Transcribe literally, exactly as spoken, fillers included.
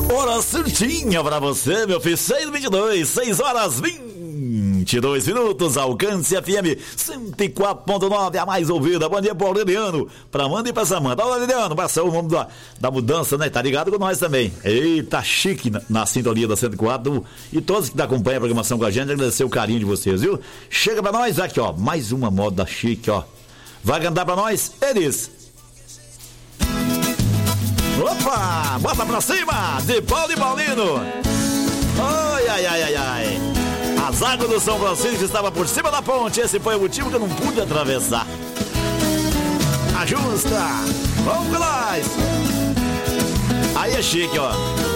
Hora certinha pra você, meu filho. seis e vinte e dois, seis horas vinte e dois minutos. Alcance F M cento e quatro ponto nove, a mais ouvida. Bom dia pro Aureliano, pra Amanda e pra Samanta. Olha, Aureliano, passou o nome da, da mudança, né? Tá ligado com nós também. Eita, chique na, na sintonia da cento e quatro. E todos que acompanham a programação com a gente, agradecer o carinho de vocês, viu? Chega pra nós aqui, ó. Mais uma moda chique, ó. Vai cantar pra nós? Eles. Opa, bota pra cima, de Paulo e Paulino. Ai, ai, ai, ai, ai. As águas do São Francisco estavam por cima da ponte. Esse foi o motivo que eu não pude atravessar. Ajusta, vamos com nós. Aí é chique, ó.